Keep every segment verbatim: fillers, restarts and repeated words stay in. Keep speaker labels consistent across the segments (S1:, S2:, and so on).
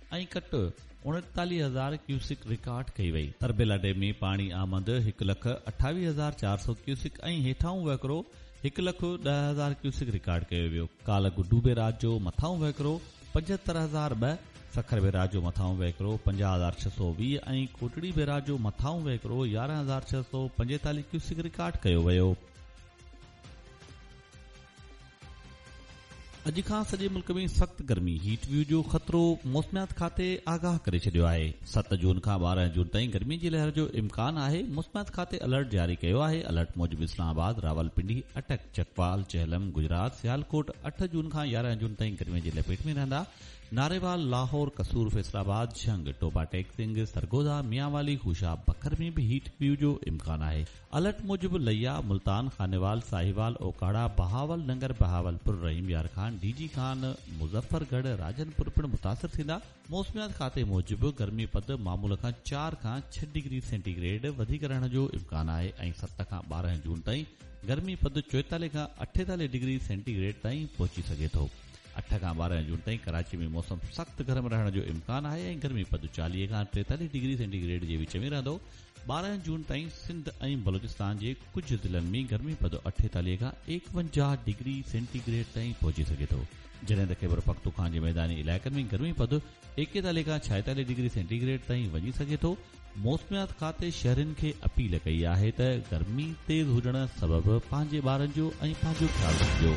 S1: ऐं कट उणतालीह हज़ार cusec record कई वई। तरबेला डैम में पाणी आमद हिकु लख अठावीह हज़ार चारि सौ क्यूसिक ऐं हेठाऊं वहिकिरो हिकु लख ॾह हज़ार क्यूसिक रिकॉर्ड कयो वियो। काल गुड्डू बैराज जो मथाऊं वहिकिरो पंजहतरि हज़ार ॿ, सखर बैराज जो मथाऊं वहिकिरो पंजाह हज़ार छह सौ वीह ऐं कोटड़ी बैराज जो मथाऊं वहिकिरो यारहं हज़ार छह सौ पंजेतालीह क्यूसिक रिकॉर्ड कयो वियो। अॼु खां सॼे मुल्क में सख़्त गर्मी हीट व्यू जो ख़तरो मौसमियात खाते आगाह करे छॾियो आहे। सत जून खां ॿारहं जून ताईं गर्मी जी लहर जो इम्कान आहे। मौसमियात खाते अलर्ट जारी कयो आहे। अलर्ट मूजिबि इस्लामाबाद, रावलपिंडी, अटक, चकवाल, चहलम, गुजरात, सियालकोट अठ जून खां यारहं जून ताईं गर्मी जी लपेट में रहंदा। नारेवाल, लाहौर, कसूर, फैसलाबाद, झंग, टोबा टेक्सिंग, सरगोदा, मियांवाली, खुशाब, बखर में भी हीट व्यू जो इम्कान आहे। अलर्ट मूजिबि लिया, मुल्तान, खानेवाल, साहिवाल, ओकाड़ा, बहावल नगर, बहावलपुर, रहीम यार खान, डीजी खान, मुज़फ्फरगढ़, राजनपुर पिणु मुतासिर थींदा। मौसमियात खाते मूजिबि गर्मी पद मामूल खां चार खां छह डिग्री सेंटीग्रेड वधीक रहण जो इम्कान आहे ऐं सत खां ॿारहं जून ताईं गर्मी पद चोएतालीह खां अठेतालीह डिग्री सेंटीग्रेड ताईं पहुची सघे थो। अठ खां ॿारहं जून ताईं कराची में मौसम सख़्त गरम रहण जो इम्कान आहे ऐं गर्मी पद चालीह खां टेतालीह डिग्री सेंटीग्रेड जे विच में रहंदो। ॿारहं जून ताईं सिंध ऐं बलोचिस्तान जे कुझु ज़िलनि में गर्मी पद अठेतालीह खां एकवंजाह डिग्री सेंटीग्रेड ताईं पहुची सघे थो, जॾहिं त ख़ैबर पख्तूनख्वा जे मैदानी इलाइक़नि में गर्मी पद एकतालीह खां छाएतालीह डिग्री सेंटीग्रेड ताईं वञी सघे थो। मौसमियात खाते शहरनि खे अपील कई आहे त गर्मी तेज़ हुजण सबबि पंहिंजे ॿारनि जो ऐं पंहिंजो ख़्यालु रखिजो।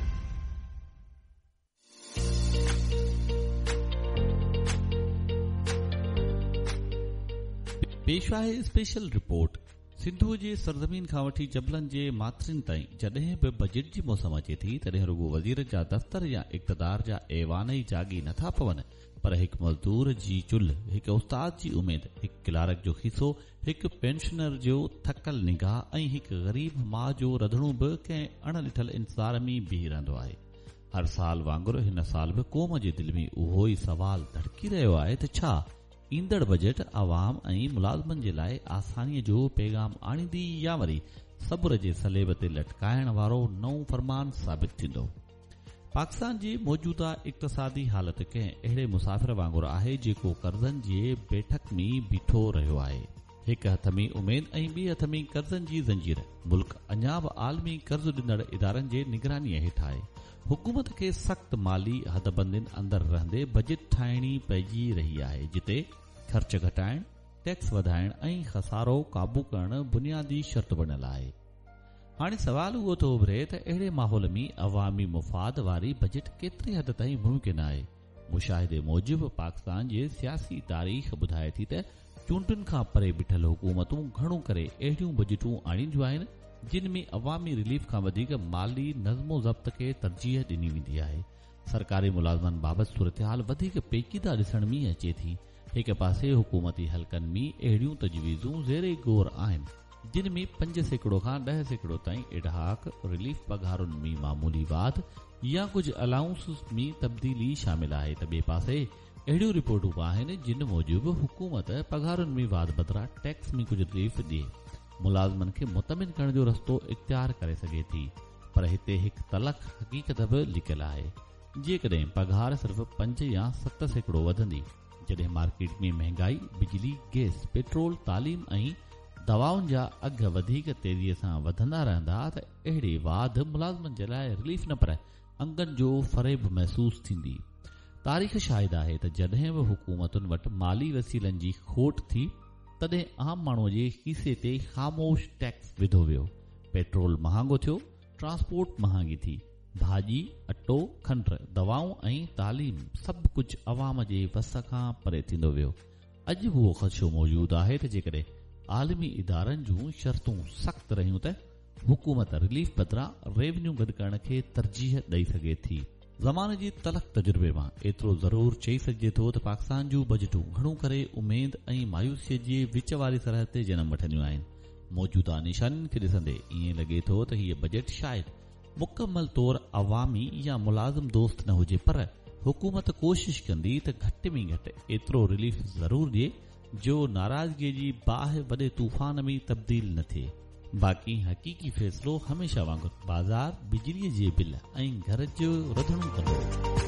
S1: पेश आहे स्पेशल रिपोर्ट। सिंधु जे सरज़मीन खां वठी जबलनि जे माथिरिन ताईं जॾहिं बि बजट जी मौसम अचे थी तॾहिं रुगो वज़ीर जा दफ़्तर या इक़्तिदार जा ऐवान ई जागी नथा पवनि, पर हिकु मज़दूर जी चुल्ह, हिकु उस्ताद जी उमेद, हिकु क्लार्क जो हिसो, हिकु पेंशनर जो थकल निगाह ऐं हिकु ग़रीब माउ जो रधणो बि कंहिं अणॾिठल इंतज़ार में बीही रहंदो आहे। हर साल वांगुरु हिन साल बि क़ौम जे दिलि में उहो ई सवाल धड़की रहियो आहे त छा ईंदड़ बजट अवाम ऐं मुलाज़मनि जे लाइ आसानीअ जो पैगाम आणींदी या वरी सब्र जे सलेब ते लटकाइण वारो नओं फरमान साबित थींदो। पाकिस्तान जी मौजूदा इक़्तिसादी हालत कंहिं अहिड़े मुसाफ़िर वांगुरु आहे जेको कर्ज़नि जे बैठक में बीठो रहियो आहे। हिकु हथ में उमेद ऐं ॿिए हथ में कर्ज़नि जी ज़ंजीर। मुल्क अञा बि आलमी कर्ज़ ॾींदड़ इदारनि जे निगरानीअ हेठि आहे। हुकूमत खे सख़्त माली हदबंदियुनि अंदरि रहंदे बजट ठाहिणी पइजी रही आहे, जिते ख़र्च घटाइण, टैक्स वधाइण ऐं खसारो क़ाबू करण बुनियादी शर्त बणियल आहे। हाणे सवाल उहो थो उभिरे त अहिड़े माहौल में अवामी मुफ़ाद वारी बजट केतिरी हद ताईं मुमकिन आहे। मुशाहिदे मूजिबि पाकिस्तान जे सियासी तारीख़ ॿुधाए थी त चूंडुनि खां परे बीठल हुकूमतूं घणो करे अहिड़ियूं बजटूं आणींदियूं आहिनि जिन में अवामी रिलीफ खां वधीक माली नज़्मो ज़ब्त खे तरजीह ॾिनी वेंदी आहे। सरकारी मुलाज़मनि बाबति सूरतहाल वधीक पेचीदा ॾिसण में अचे थी। हिक पासे हुकूमती हलकनि में अहिड़ियूं तजवीज़ूं ज़ेरे गौर आहिनि जिन में पंज सैकड़ो खां ॾह सैकड़ो ताईं इडहाक, रिलीफ पघारुनि में मामूली वाध या कुझु अलाउंस में तब्दीली शामिल आहे, त ॿिए पासे अहिड़ियूं रिपोर्टूं आहिनि जिन मूजिबि हुकूमत पघारुनि में वाध बदिरां टैक्स में कुझु रिलीफ ॾिए मुलाज़मनि खे मुतमिन करण जो रस्तो इख़्तियार करे सघे थी। पर हिते हिकु तलख़ हक़ीक़त बि लिकियल आहे। जेकॾहिं पघार सिर्फ़ पंज या सत सैकड़ो वधंदी, जॾहिं मार्केट में महांगाई, बिजली, गैस, पेट्रोल, तालीम ऐं दवाउनि जा अघ वधीक तेज़ीअ सां वधंदा रहंदा त अहिड़े वाध मुलाज़मनि जे लाइ रिलीफ न पर अंगनि जो फ़रेब महसूस थींदी। तारीख़ शाहिद आहे त जॾहिं बि हुकूमतुनि वटि माली वसीलनि जी खोट थी तॾहिं आम माण्हूअ जे खीसे ते ख़ामोश टैक्स विधो वियो। पेट्रोल महांगो थियो, ट्रांसपोर्ट महांगी थी, भाॼी, अटो, खंड, दवाऊं ऐं तालीम सभु कुझु अवाम जे वस खां परे थींदो वियो। अॼु उहो ख़दशो मौजूदु आहे त जेकॾहिं आलमी इदारनि जूं शर्तूं सख़्त रहियूं त हुकूमत रिलीफ बदिरां रेवन्यू गॾु करण खे तरजीह ॾेई सघे थी। ज़माने जे तलख़ तजुर्बे मां एतिरो ज़रूर चई सघिजे थो त पाकिस्तान जूं बजटूं घणो करे उमेद ऐं मायूसीअ जे विच वारी सरहद ते जनम वठंदियूं आहिनि। मौजूदा निशानियुनि खे ॾिसंदे ईअं लॻे थो त हीअ बजट शायदि मुकमल तौर अवामी या मुलाज़िम दोस्त न हुजे, पर हुकूमत कोशिश कंदी त घटि में घटि एतिरो रिलीफ ज़रूर ॾिए जो नाराज़गीअ जी बाहि वॾे तूफ़ान में तब्दील न थिए। बाक़ी हक़ीक़ी फ़ैसिलो हमेशा वांगुरु बाज़ार, बिजलीअ जे बिल ऐं घर जो रधणो कंदो।